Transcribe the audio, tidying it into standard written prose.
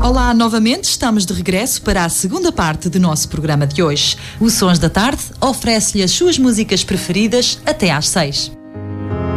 Olá, novamente estamos de regresso para a segunda parte do nosso programa de hoje. O Sons da Tarde oferece-lhe as suas músicas preferidas até às 6.